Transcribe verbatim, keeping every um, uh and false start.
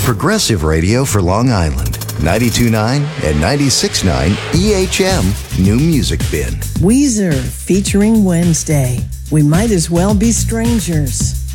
progressive radio for Long Island. ninety-two point nine and ninety-six point nine E H M New Music Bin. Weezer featuring Wednesday. We might as well be strangers.